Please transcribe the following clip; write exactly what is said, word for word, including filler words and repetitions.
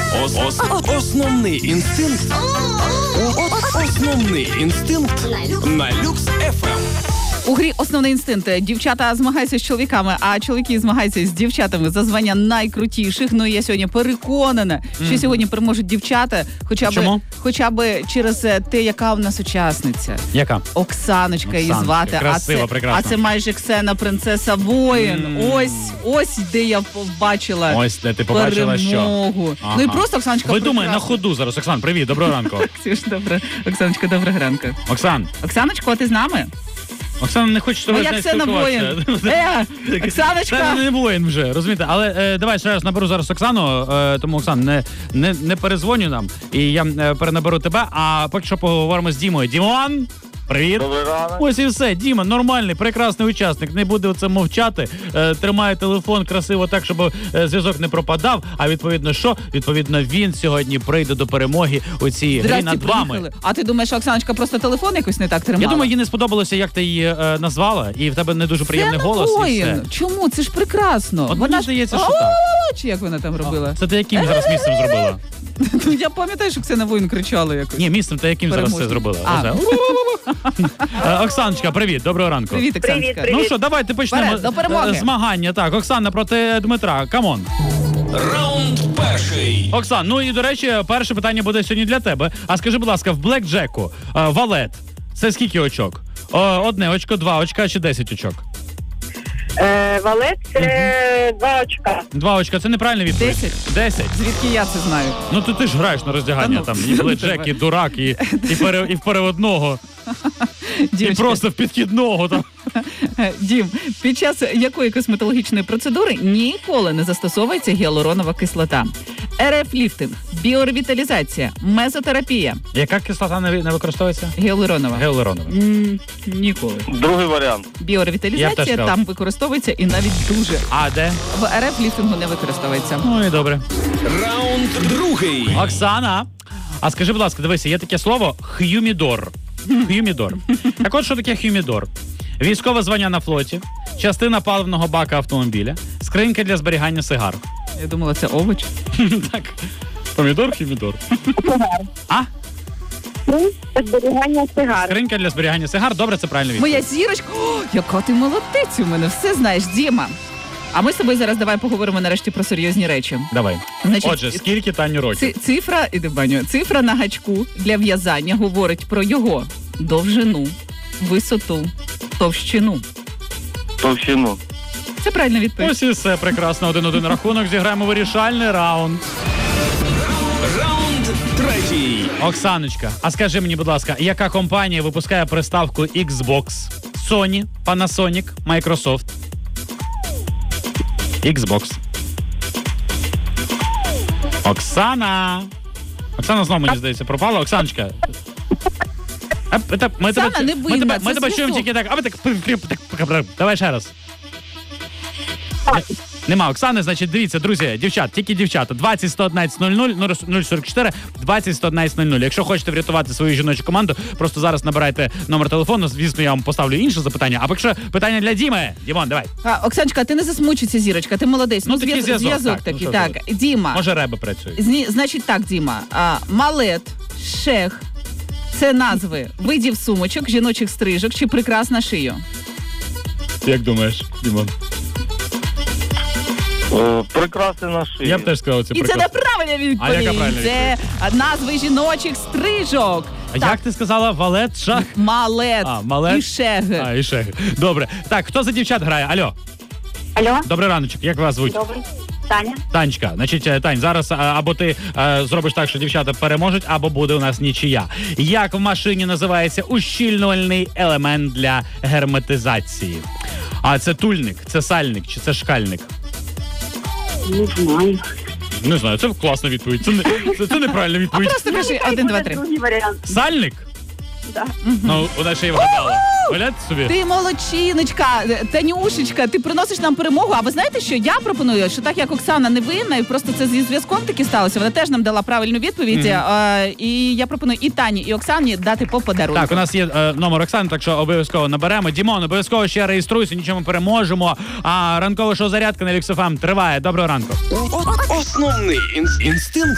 Ос- ос- Основний інстинкт. О- Основний інстинкт на Люкс еф ем. У грі «Основний інстинкт» дівчата змагаються з чоловіками, а чоловіки змагаються з дівчатами за звання найкрутіших. Ну і я сьогодні переконана, що Мгм. сьогодні переможуть дівчата, хоча б, Чому? хоча б через те, яка в нас учасниця. Яка? Оксаночка її Оксаночка, звати. красива, а це, прекрасна. а це майже Ксена, принцеса воїн. М. Ось, ось де я побачила Ось де ти побачила, що. перемогу. Ага. Ну і просто Оксаночка Ви думаєте, на прекрасна. ходу зараз. Оксан, привіт, доброго ранку. Ксюш, добре. Оксаночка, доброго ранку. Оксан, Оксаночко, а ти з нами? Оксана не хоче з тобою Моя з нею Ксена воїн. спілкуватися. Е, Оксаночка. Це не воїн вже, розумієте? Але е, давай ще раз наберу зараз Оксану, е, тому, Оксан, не, не, не перезвоню нам, і я е, перенаберу тебе, а поки що поговоримо з Дімою. Дімон! Привіт. Добрий ранок. Ось і все. Діма, нормальний, прекрасний учасник. Не буде оце мовчати. Е, тримає телефон красиво так, щоб е, зв'язок не пропадав. А відповідно що? Відповідно, він сьогодні прийде до перемоги у цій грі Здрасте, над вами. приїхали. А ти думаєш, що Оксаночка просто телефон якось не так тримала? Я думаю, їй не сподобалося, як ти її е, назвала, і в тебе не дуже приємний Це голос. І воїн. все. Чому? Це ж прекрасно. От Вона мені ж... здається, що «О, так. Чи як вона там робила? Це ти яким зараз місцем зробила? Ну, я пам'ятаю, що Ксена воїн кричала якось. Ні, місцем ти яким зараз це Переможний. зробила? А. Оце. Е, Оксаночка, привіт, доброго ранку. Привіт, Оксаночка. Привіт, Ну що, давайте почнемо Вперед, до перемоги. е, змагання. Так, Оксана проти Дмитра. Камон. Раунд перший. Оксан, ну і до речі, перше питання буде сьогодні для тебе. А скажи, будь ласка, в блекджеку е, валет це скільки очок? О, одне очко, два очка чи десять очок? Е, валет це два очка. Два очка, це неправильна відповідь. Десять? Десять. Звідки я це знаю? Ну то ти ж граєш на роздягання, Та ну, там і бледжек, і дурак, і, і, пере, і в переводного, і Дівчатка. просто в підхідного. Там. Дім, під час якої косметологічної процедури ніколи не застосовується гіалуронова кислота? РФ-ліфтинг, біоревіталізація, мезотерапія, Яка кислота не, не використовується? гіалуронова. Гіалуронова. М, Ніколи. Другий варіант. Я б теж Біоревіталізація сказав. там використовується і навіть дуже. А де? В РФ-ліфтингу не використовується. Ну і добре. Раунд другий. Оксана, а скажи, будь ласка, дивися, є таке слово х'юмідор. Х'юмідор. Так от, що таке х'юмідор? Військове звання на флоті, частина паливного бака автомобіля, скринька для зберігання сигар. Я думала, це овоч. Так. Помідор, х'юмідор. А? Це зберігання сигар. Скринька для зберігання сигар. Добре, це правильно відповідь. Моя зірочка. О, яка ти молодець у мене, все знаєш, Діма. А ми з тобою зараз давай поговоримо нарешті про серйозні речі. Давай. Значить, Отже, скільки Тані років? Ци- цифра, іди в баню, цифра на гачку для в'язання говорить про його довжину, висоту, товщину. Товщину. Це правильна відповідь. Ось і все прекрасно. Один-один рахунок. Зіграємо вирішальний раунд. Раунд третій. Оксаночка, а скажи мені, будь ласка, яка компанія випускає приставку Xbox? Sony, Panasonic, Microsoft? Xbox. Оксана. Оксана знову, мені здається, пропала. Оксаночка. А, це- Ми Оксана тебе, не ми винна, тебе, це ми тебе чуємо зв'язок. тільки так. А ми так. Давай ще раз. Нема Оксани, значить, дивіться, друзі, дівчат, тільки дівчата. двадцять сто одинадцять нуль нуль, нуль сорок чотири, двадцять сто одинадцять нуль нуль. Якщо хочете врятувати свою жіночу команду, просто зараз набирайте номер телефону. Звісно, я вам поставлю інше запитання. А поки що питання для Діми. Дімон, давай. А, Оксаночка, ти не засмучуйся, зірочка, ти молодець. Ну, Ну, такий зв'яз- зв'язок, зв'язок так, ну, такий. що Так, Діма. Може, реби працює. Зні, значить так, Діма. А, малет, шех – це назви видів сумочок, жіночих стрижок чи прикрас на шию. Як думаєш, Дімон? О, прикраси на шиї. Я б теж сказав, це І це прекрасно. неправильна відповідь. А яка правильна Це назви жіночих стрижок. А Так, як ти сказала? Валет, шах? малет, А, малет. і шег. А, і ще. Добре. Так, хто за дівчат грає? Алло. Алло, Добрий раночок. Як вас звуть? добрий. Таня. Танечка, значить, е, Тань, зараз а, або ти е, зробиш так, що дівчата переможуть, або буде у нас нічия. Як в машині називається ущільнювальний елемент для герметизації? А це тульник, це сальник чи це шкальник? Не знаю. Не знаю, це класна відповідь. Це, не, це, це неправильна А відповідь. просто кажи один, два, три. Другий варіант. Сальник? Да. Ну, вона ще й вгадала. Валять собі? Ти молодчиночка, Танюшечка, ти приносиш нам перемогу. А ви знаєте, що я пропоную, що так як Оксана не винна, і просто це зі зв'язком таки сталося, вона теж нам дала правильну відповідь. Мгм. А, і я пропоную і Тані, і Оксані дати по подарунку. Так, у нас є е, номер Оксани, так що обов'язково наберемо. Дімон, обов'язково ще реєструйся, нічого ми переможемо. А ранкове шоу «Зарядка» на Люкс еф ем триває. Доброго ранку. Основний інс- інстинкт